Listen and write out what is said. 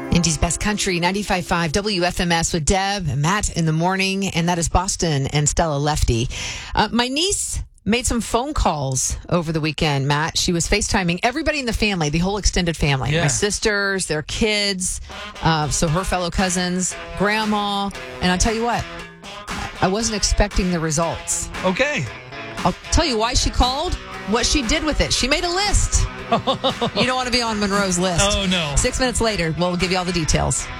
Indy's Best Country, 95.5 WFMS with Deb and Matt in the morning. And that is Boston and Stella Lefty. My niece made some phone calls over the weekend, Matt. She was FaceTiming everybody in the family, the whole extended family. Yeah. My sisters, their kids, so her fellow cousins, grandma. And I'll tell you what, I wasn't expecting the results. Okay. I'll tell you why she called, what she did with it. She made a list. You don't want to be on Monroe's list. Oh, no. 6 minutes later, we'll give you all the details.